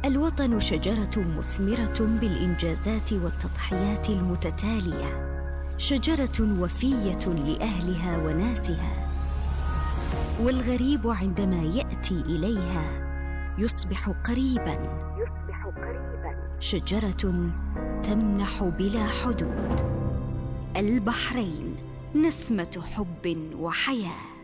الوطن شجرة مثمرة بالإنجازات والتضحيات المتتالية، شجرة وفية لأهلها وناسها، والغريب عندما يأتي إليها يصبح قريباً، شجرة تمنح بلا حدود. البحرين، نسمة حب وحياة.